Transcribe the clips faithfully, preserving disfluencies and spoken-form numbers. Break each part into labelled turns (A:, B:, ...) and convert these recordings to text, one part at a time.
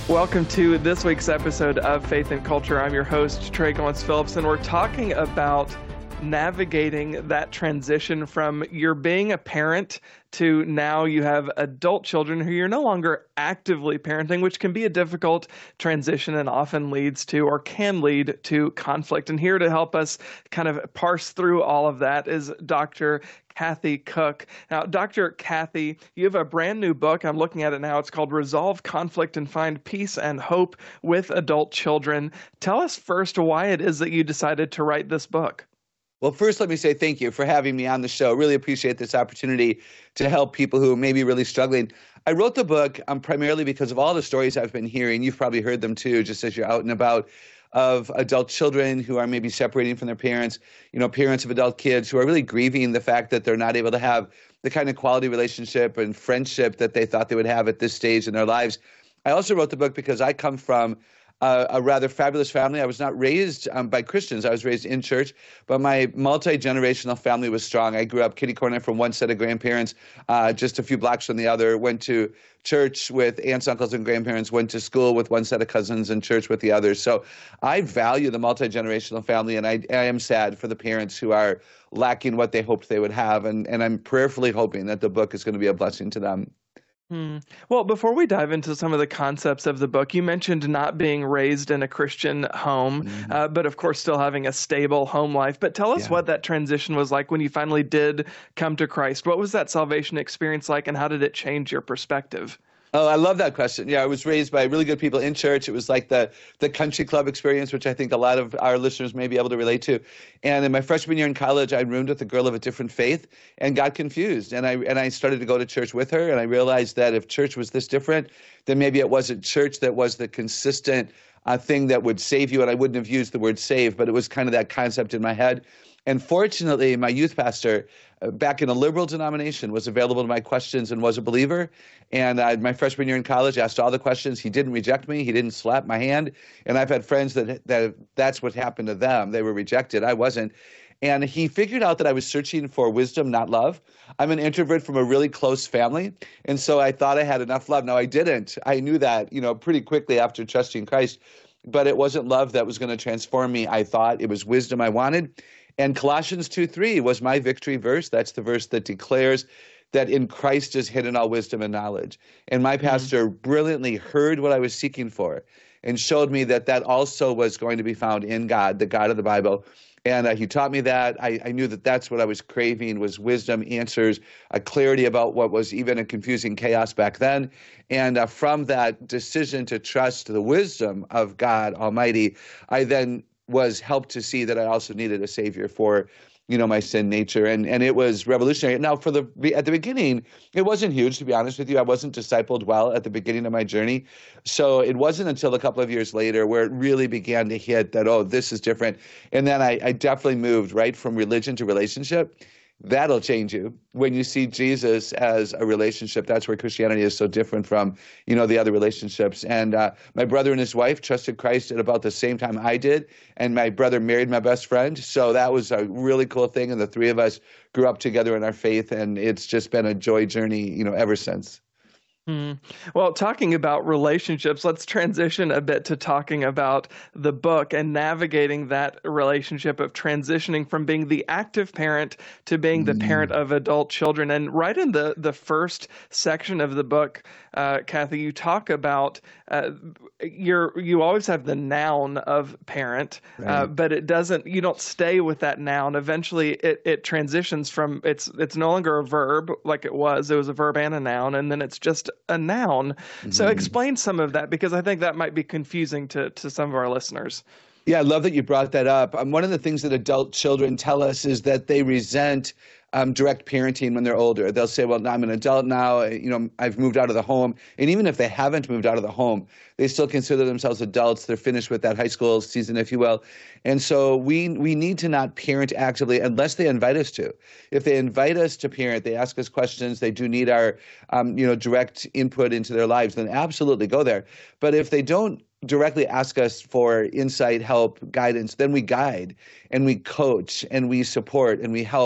A: Welcome to this week's episode of Faith and Culture. I'm your host, Trey Goins Phillips, and we're talking about navigating that transition from you're being a parent to now you have adult children who you're no longer actively parenting, which can be a difficult transition and often leads to or can lead to conflict. And here to help us kind of parse through all of that is Doctor Kathy Cook. Now, Doctor Kathy, you have a brand new book. I'm looking at it now. It's called Resolve Conflict and Find Peace and Hope with Adult Children. Tell us first why it is that you decided to write this book.
B: Well, first, let me say thank you for having me on the show. Really appreciate this opportunity to help people who may be really struggling. I wrote the book um, primarily because of all the stories I've been hearing. You've probably heard them too, just as you're out and about, of adult children who are maybe separating from their parents, you know, parents of adult kids who are really grieving the fact that they're not able to have the kind of quality relationship and friendship that they thought they would have at this stage in their lives. I also wrote the book because I come from Uh, a rather fabulous family. I was not raised um, by Christians. I was raised in church, but my multi-generational family was strong. I grew up kitty corner from one set of grandparents, uh, just a few blocks from the other, went to church with aunts, uncles, and grandparents, went to school with one set of cousins and church with the others. So I value the multi-generational family, and I, I am sad for the parents who are lacking what they hoped they would have, and, and I'm prayerfully hoping that the book is going to be a blessing to them.
A: Hmm. Well, before we dive into some of the concepts of the book, you mentioned not being raised in a Christian home, mm-hmm. uh, but of course still having a stable home life. But tell us yeah. what that transition was like when you finally did come to Christ. What was that salvation experience like, and how did it change your perspective?
B: Oh, I love that question. Yeah, I was raised by really good people in church. It was like the the country club experience, which I think a lot of our listeners may be able to relate to. And in my freshman year in college, I roomed with a girl of a different faith and got confused. And I and I started to go to church with her, and I realized that if church was this different, then maybe it wasn't church that was the consistent uh, thing that would save you. And I wouldn't have used the word save, but it was kind of that concept in my head. And fortunately, my youth pastor, uh, back in a liberal denomination, was available to my questions and was a believer. And uh, my freshman year in college, asked all the questions. He didn't reject me. He didn't slap my hand. And I've had friends that, that that's what happened to them. They were rejected. I wasn't. And he figured out that I was searching for wisdom, not love. I'm an introvert from a really close family. And so I thought I had enough love. Now, I didn't. I knew that, you know, pretty quickly after trusting Christ. But it wasn't love that was going to transform me. I thought it was wisdom I wanted. And Colossians two three was my victory verse. That's the verse that declares that in Christ is hidden all wisdom and knowledge. And my pastor mm-hmm. brilliantly heard what I was seeking for and showed me that that also was going to be found in God, the God of the Bible. And uh, he taught me that. I, I knew that that's what I was craving, was wisdom, answers, a clarity about what was even a confusing chaos back then. And uh, from that decision to trust the wisdom of God Almighty, I then was helped to see that I also needed a savior for, you know, my sin nature. And and it was revolutionary. Now, for the at the beginning, it wasn't huge, to be honest with you. I wasn't discipled well at the beginning of my journey. So it wasn't until a couple of years later where it really began to hit that, oh, this is different. And then I, I definitely moved right from religion to relationship. That'll change you. When you see Jesus as a relationship, that's where Christianity is so different from, you know, the other relationships. And uh, my brother and his wife trusted Christ at about the same time I did. And my brother married my best friend. So that was a really cool thing. And the three of us grew up together in our faith. And it's just been a joy journey, you know, ever since.
A: Mm. Well, talking about relationships, let's transition a bit to talking about the book and navigating that relationship of transitioning from being the active parent to being the mm. parent of adult children. And right in the, the first section of the book, uh, Kathy, you talk about uh, you're, you always have the noun of parent, right. uh, but it doesn't, you don't stay with that noun. Eventually it, it transitions from, it's, it's no longer a verb like it was. It was a verb and a noun, and then it's just a noun. Mm-hmm. So explain some of that, because I think that might be confusing to, to some of our listeners.
B: Yeah, I love that you brought that up. Um, one of the things that adult children tell us is that they resent um, direct parenting when they're older. They'll say, well, I'm an adult now, you know, I've moved out of the home. And even if they haven't moved out of the home, they still consider themselves adults. They're finished with that high school season, if you will. And so we we need to not parent actively unless they invite us to. If they invite us to parent, they ask us questions, they do need our um, you know, direct input into their lives, then absolutely go there. But if they don't directly ask us for insight, help, guidance, then we guide and we coach and we support and we help.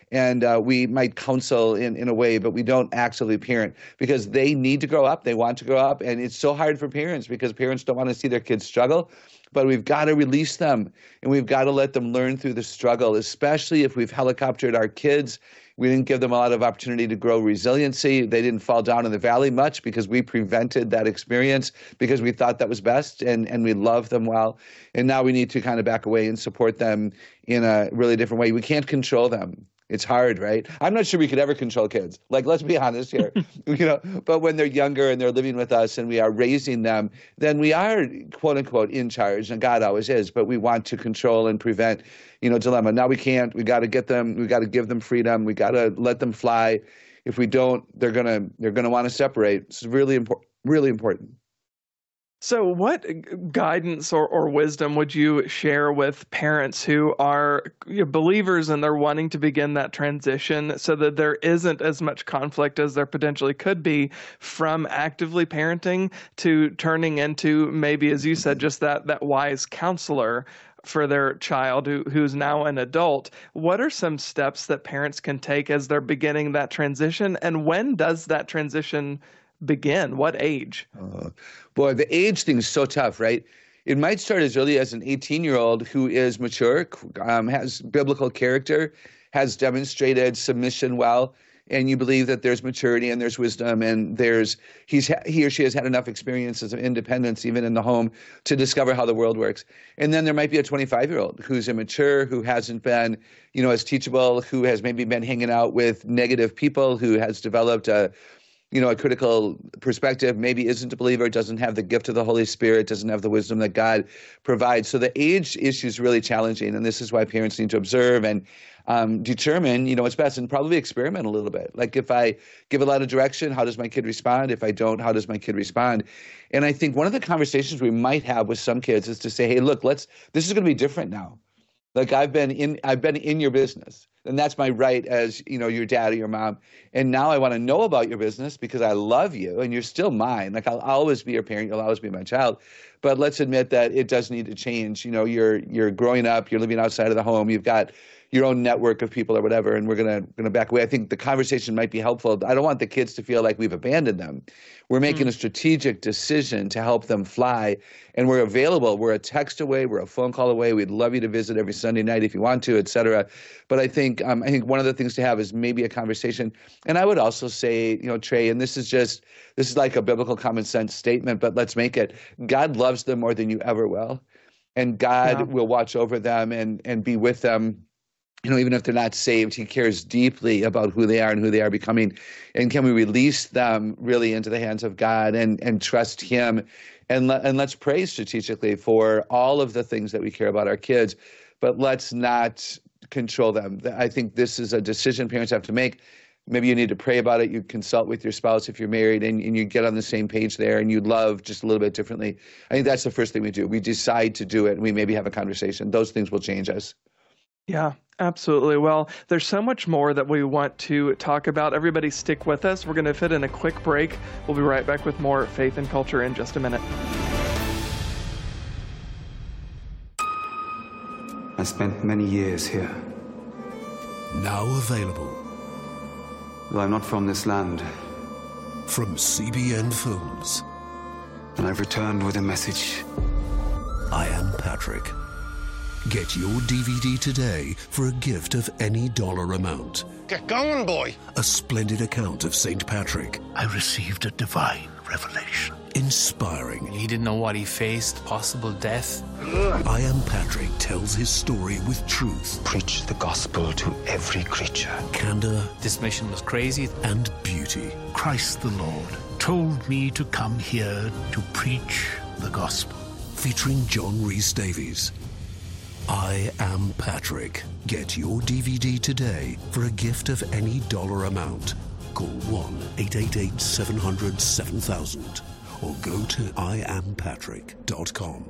B: And uh, we might counsel in, in a way, but we don't actively parent because they need to grow up. They want to grow up. And it's so hard for parents because parents don't want to see their kids struggle. But we've got to release them and we've got to let them learn through the struggle, especially if we've helicoptered our kids. We didn't give them a lot of opportunity to grow resiliency. They didn't fall down in the valley much because we prevented that experience because we thought that was best and, and we love them well. And now we need to kind of back away and support them in a really different way. We can't control them. It's hard, right? I'm not sure we could ever control kids. Like, let's be honest here, you know. But when they're younger and they're living with us and we are raising them, then we are, quote unquote, in charge. And God always is. But we want to control and prevent, you know, dilemma. Now we can't. We got to get them. We got to give them freedom. We got to let them fly. If we don't, they're gonna they're gonna want to separate. It's really important. Really important.
A: So what guidance or, or wisdom would you share with parents who are you know, believers and they're wanting to begin that transition so that there isn't as much conflict as there potentially could be from actively parenting to turning into maybe, as you said, just that, that wise counselor for their child who, who's now an adult? What are some steps that parents can take as they're beginning that transition? And when does that transition begin? What age?
B: Uh, boy, the age thing is so tough, right? It might start as early as an eighteen-year-old who is mature, um, has biblical character, has demonstrated submission well, and you believe that there's maturity and there's wisdom and there's he's he or she has had enough experiences of independence, even in the home, to discover how the world works. And then there might be a twenty-five-year-old who's immature, who hasn't been, you know, as teachable, who has maybe been hanging out with negative people, who has developed a you know, a critical perspective, maybe isn't a believer, doesn't have the gift of the Holy Spirit, doesn't have the wisdom that God provides. So the age issue is really challenging, and this is why parents need to observe and um, determine, you know, what's best, and probably experiment a little bit. Like if I give a lot of direction, how does my kid respond? If I don't, how does my kid respond? And I think one of the conversations we might have with some kids is to say, hey, look, let's. This is going to be different now. Like I've been in, I've been in your business. And that's my right as, you know, your dad or your mom. And now I want to know about your business because I love you and you're still mine. Like I'll always be your parent. You'll always be my child. But let's admit that it does need to change. You know, you're you're growing up, you're living outside of the home, you've got your own network of people or whatever, and we're gonna gonna back away. I think the conversation might be helpful. I don't want the kids to feel like we've abandoned them. We're making mm. a strategic decision to help them fly, and we're available. We're a text away, we're a phone call away. We'd love you to visit every Sunday night if you want to, et cetera. But I think um, I think one of the things to have is maybe a conversation. And I would also say, you know, Trey, and this is just this is like a biblical common sense statement, but let's make it. God loves them more than you ever will, and God yeah. will watch over them and and be with them. You know, even if they're not saved, he cares deeply about who they are and who they are becoming. And can we release them really into the hands of God and, and trust him? And, le- and let's pray strategically for all of the things that we care about our kids, but let's not control them. I think this is a decision parents have to make. Maybe you need to pray about it. You consult with your spouse if you're married and, and you get on the same page there and you love just a little bit differently. I think that's the first thing we do. We decide to do it and we maybe have a conversation. Those things will change us.
A: Yeah, absolutely. Well, there's so much more that we want to talk about. Everybody stick with us. We're going to fit in a quick break. We'll be right back with more Faith and Culture in just a minute.
C: I spent many years here.
D: Now available.
C: Though I'm not from this land.
D: From C B N Films.
C: And I've returned with a message.
D: I Am Patrick. Get your D V D today for a gift of any dollar amount.
E: Get going, boy.
D: A splendid account of Saint Patrick.
E: I received a divine revelation.
D: Inspiring.
F: He didn't know what he faced, possible death.
D: I Am Patrick tells his story with truth.
C: Preach the gospel to every creature.
D: Candor.
F: This mission was crazy.
D: And beauty.
E: Christ the Lord told me to come here to preach the gospel.
D: Featuring John Rhys Davies. I Am Patrick. Get your D V D today for a gift of any dollar amount. Call one eight eight eight, seven hundred, seven thousand or go to I am patrick dot com.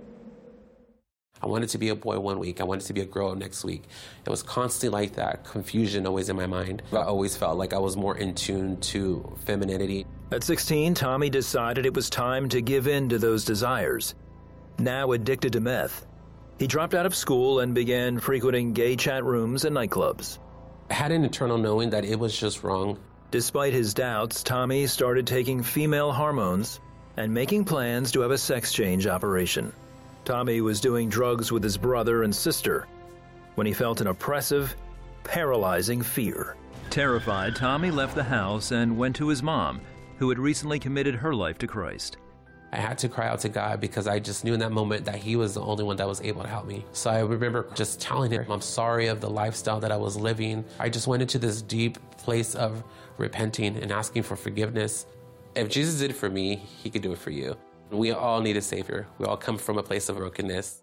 G: I wanted to be a boy one week. I wanted to be a girl next week. It was constantly like that, confusion always in my mind. I always felt like I was more in tune to femininity.
H: At sixteen, Tommy decided it was time to give in to those desires. Now addicted to meth, he dropped out of school and began frequenting gay chat rooms and nightclubs.
G: I had an internal knowing that it was just wrong.
H: Despite his doubts, Tommy started taking female hormones and making plans to have a sex change operation. Tommy was doing drugs with his brother and sister when he felt an oppressive, paralyzing fear.
I: Terrified, Tommy left the house and went to his mom, who had recently committed her life to Christ.
G: I had to cry out to God because I just knew in that moment that he was the only one that was able to help me. So I remember just telling him I'm sorry of the lifestyle that I was living. I just went into this deep place of repenting and asking for forgiveness. If Jesus did it for me, he could do it for you. We all need a savior. We all come from a place of brokenness.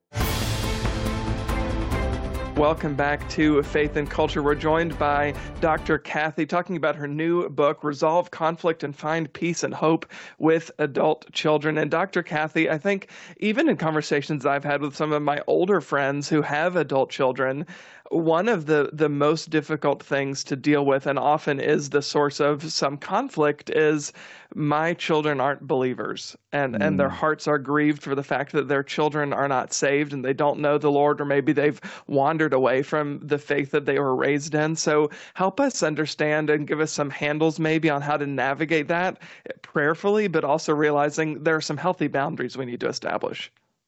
A: Welcome back to Faith and Culture. We're joined by Doctor Kathy talking about her new book, Resolve Conflict and Find Peace and Hope with Adult Children. And Doctor Kathy, I think even in conversations I've had with some of my older friends who have adult children, one of the, the most difficult things to deal with, and often is the source of some conflict, is my children aren't believers, and, mm. and their hearts are grieved for the fact that their children are not saved and they don't know the Lord, or maybe they've wandered away from the faith that they were raised in. So help us understand and give us some handles maybe on how to navigate that prayerfully, but also realizing there are some healthy boundaries we need to establish.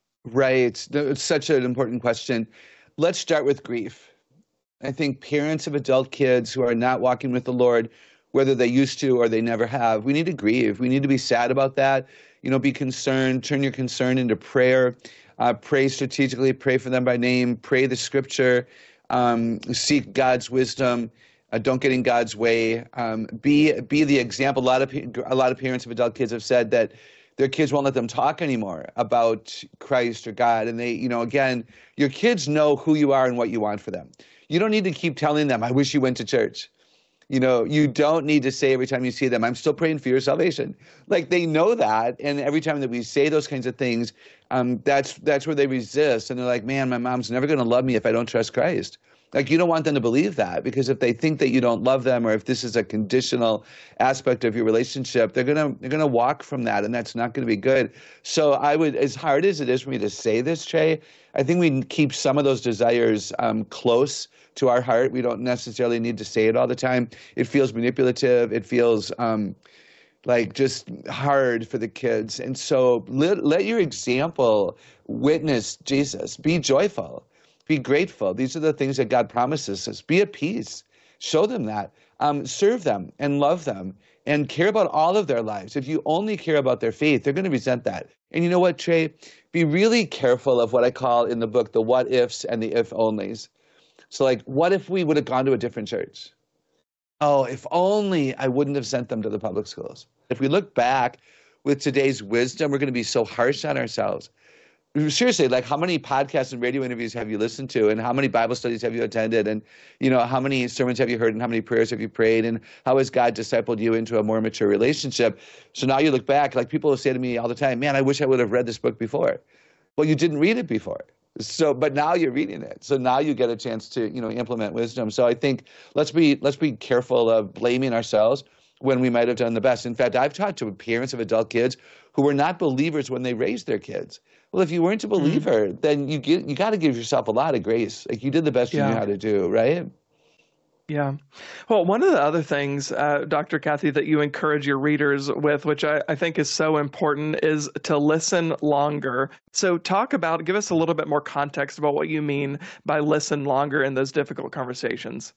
B: Right. It's such an important question. Let's start with grief. I think parents of adult kids who are not walking with the Lord, whether they used to or they never have, we need to grieve. We need to be sad about that. You know, be concerned, turn your concern into prayer, uh, pray strategically, pray for them by name, pray the scripture, um, seek God's wisdom, uh, don't get in God's way. Um, be be the example. A lot of a lot of parents of adult kids have said that their kids won't let them talk anymore about Christ or God. And they, you know, again, your kids know who you are and what you want for them. You don't need to keep telling them, I wish you went to church. You know, you don't need to say every time you see them, I'm still praying for your salvation. Like, they know that. And every time that we say those kinds of things, um, that's that's where they resist. And they're like, man, my mom's never going to love me if I don't trust Christ. Like, you don't want them to believe that, because if they think that you don't love them, or if this is a conditional aspect of your relationship, they're gonna they're gonna walk from that, and that's not gonna be good. So I would, as hard as it is for me to say this, Trey, I think we keep some of those desires um, close to our heart. We don't necessarily need to say it all the time. It feels manipulative. It feels um, like just hard for the kids. And so let, let your example witness Jesus. Be joyful. Be grateful. These are the things that God promises us. Be at peace. Show them that. Um, serve them and love them and care about all of their lives. If you only care about their faith, they're going to resent that. And you know what, Trey? Be really careful of what I call in the book the what ifs and the if onlys. So like, what if we would have gone to a different church? Oh, if only I wouldn't have sent them to the public schools. If we look back with today's wisdom, we're going to be so harsh on ourselves. Seriously, like, how many podcasts and radio interviews have you listened to, and how many Bible studies have you attended, and, you know, how many sermons have you heard, and how many prayers have you prayed, and how has God discipled you into a more mature relationship? So now you look back, like, people will say to me all the time, man, I wish I would have read this book before. Well, you didn't read it before. So, but now you're reading it. So now you get a chance to, you know, implement wisdom. So I think let's be let's be careful of blaming ourselves when we might have done the best. In fact, I've talked to parents of adult kids who were not believers when they raised their kids. Well, if you weren't a believer, mm-hmm. then you get, you got to give yourself a lot of grace. Like, you did the best yeah. you knew how to do, right?
A: Yeah. Well, one of the other things, uh, Doctor Kathy, that you encourage your readers with, which I, I think is so important, is to listen longer. So talk about, give us a little bit more context about what you mean by listen longer in those difficult conversations.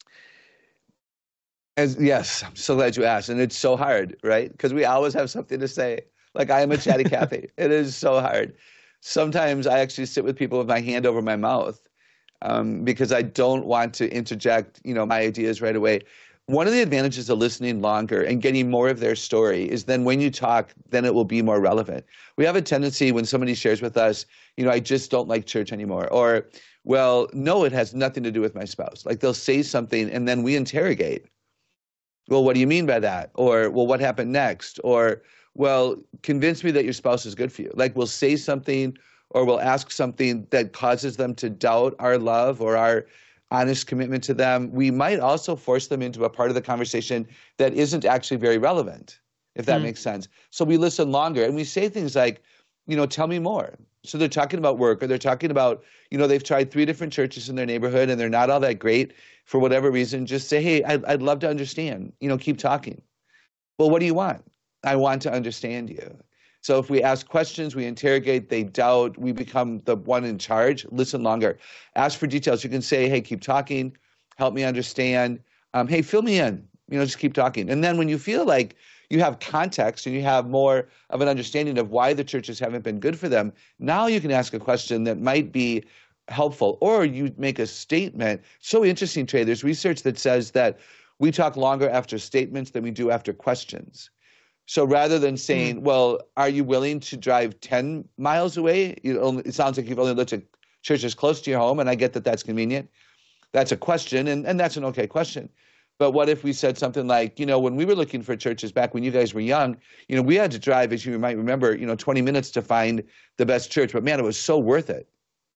B: As, yes, I'm so glad you asked. And it's so hard, right? Because we always have something to say. Like, I am a chatty Cathy. It is so hard. Sometimes I actually sit with people with my hand over my mouth um, because I don't want to interject, you know, my ideas right away. One of the advantages of listening longer and getting more of their story is then when you talk, then it will be more relevant. We have a tendency when somebody shares with us, you know, I just don't like church anymore. Or, well, no, it has nothing to do with my spouse. Like, they'll say something and then we interrogate. Well, what do you mean by that? Or, well, what happened next? Or, well, convince me that your spouse is good for you. Like, we'll say something or we'll ask something that causes them to doubt our love or our honest commitment to them. We might also force them into a part of the conversation that isn't actually very relevant, if that mm. makes sense. So we listen longer and we say things like, you know, tell me more. So they're talking about work, or they're talking about, you know, they've tried three different churches in their neighborhood and they're not all that great for whatever reason. Just say, hey, I'd, I'd love to understand, you know, keep talking. Well, what do you want? I want to understand you. So if we ask questions, we interrogate, they doubt, we become the one in charge. Listen longer. Ask for details. You can say, hey, keep talking. Help me understand. Um, hey, fill me in. You know, just keep talking. And then when you feel like you have context and you have more of an understanding of why the churches haven't been good for them, now you can ask a question that might be helpful, or you make a statement. So interesting, Trey. There's research that says that we talk longer after statements than we do after questions. So rather than saying, mm. well, are you willing to drive ten miles away? You only, it sounds like you've only looked at churches close to your home, and I get that that's convenient. That's a question, and, and that's an okay question. But what if we said something like, you know, when we were looking for churches back when you guys were young, you know, we had to drive, as you might remember, you know, twenty minutes to find the best church. But man, it was so worth it.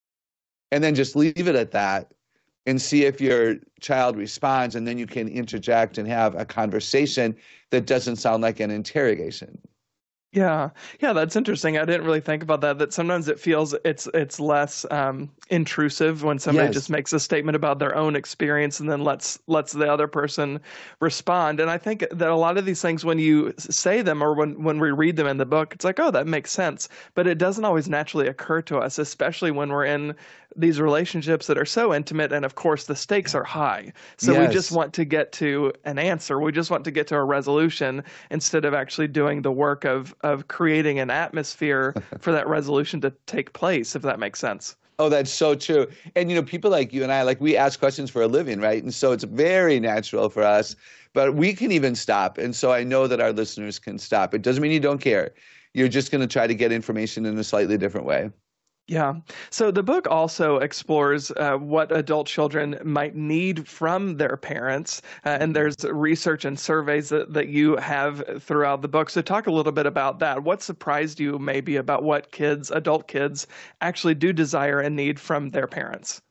B: And then just leave it at that and see if your child responds, and then you can interject and have a conversation that doesn't sound like an interrogation.
A: Yeah, yeah, that's interesting. I didn't really think about that. That sometimes it feels it's it's less um, intrusive when somebody
B: Yes.
A: just makes a statement about their own experience and then lets lets the other person respond. And I think that a lot of these things, when you say them or when when we read them in the book, it's like, oh, that makes sense. But it doesn't always naturally occur to us, especially when we're in these relationships that are so intimate, and of course the stakes are high. So
B: Yes.
A: we just want to get to an answer. We just want to get to a resolution instead of actually doing the work of of creating an atmosphere for that resolution to take place, if that makes sense.
B: Oh, that's so true. And, you know, people like you and I, like, we ask questions for a living, right? And so it's very natural for us, but we can even stop. And so I know that our listeners can stop. It doesn't mean you don't care. You're just going to try to get information in a slightly different way.
A: Yeah. So the book also explores uh, what adult children might need from their parents. Uh, and there's research and surveys that, that you have throughout the book. So talk a little bit about that. What surprised you maybe about what kids, adult kids, actually do desire and need from their parents?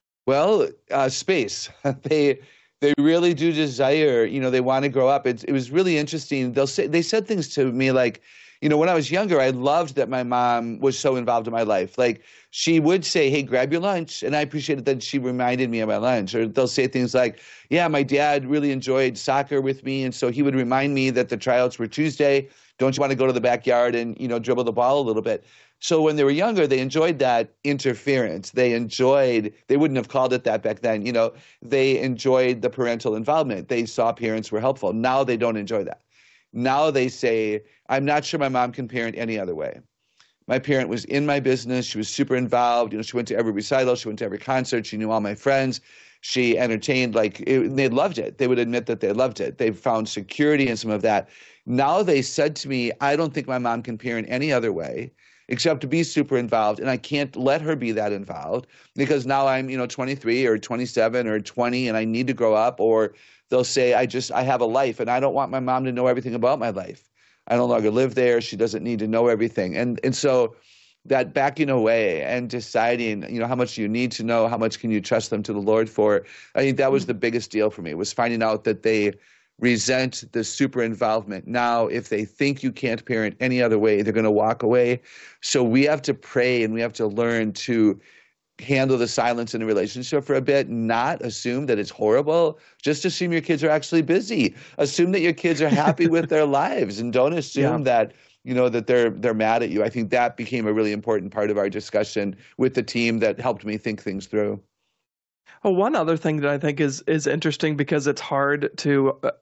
B: Well, uh, space. they they really do desire, you know, they want to grow up. It, it was really interesting. They'll say, they said things to me like, you know, when I was younger, I loved that my mom was so involved in my life. Like, she would say, hey, grab your lunch. And I appreciated that she reminded me of my lunch. Or they'll say things like, yeah, my dad really enjoyed soccer with me. And so he would remind me that the tryouts were Tuesday. Don't you want to go to the backyard and, you know, dribble the ball a little bit? So when they were younger, they enjoyed that interference. They enjoyed, they wouldn't have called it that back then, you know, they enjoyed the parental involvement. They saw parents were helpful. Now they don't enjoy that. Now they say, I'm not sure my mom can parent any other way. My parent was in my business. She was super involved. You know, she went to every recital. She went to every concert. She knew all my friends. She entertained, like, it, they loved it. They would admit that they loved it. They found security in some of that. Now they said to me, I don't think my mom can parent any other way except to be super involved. And I can't let her be that involved because now I'm, you know, twenty-three or twenty-seven or twenty and I need to grow up. Or they'll say, I just, I have a life and I don't want my mom to know everything about my life. I no longer live there. She doesn't need to know everything. And and so that backing away and deciding, you know, how much do you need to know? How much can you trust them to the Lord for? I think that was the biggest deal for me, was finding out that they resent the super involvement. Now, if they think you can't parent any other way, they're going to walk away. So we have to pray and we have to learn to handle the silence in a relationship for a bit, not assume that it's horrible. Just assume your kids are actually busy. Assume that your kids are happy with their lives, and don't assume yeah. that, you know, that they're they're mad at you. I think that became a really important part of our discussion with the team that helped me think things through.
A: Well, one other thing that I think is is interesting, because it's hard to